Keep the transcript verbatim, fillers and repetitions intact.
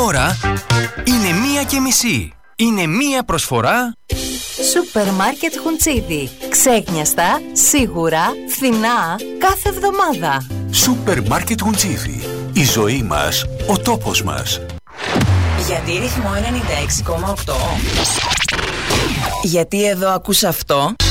ώρα είναι μία και μισή. Είναι μία προσφορά Σούπερ Μάρκετ Χουντσίδι. Ξέχνιαστα, σίγουρα, φθηνά, κάθε εβδομάδα. Σούπερ Μάρκετ Χουντσίδι. Η ζωή μας, ο τόπος μας. Γιατί ρυθμό ενενήντα έξι κόμμα οκτώ? Γιατί εδώ ακούς αυτό?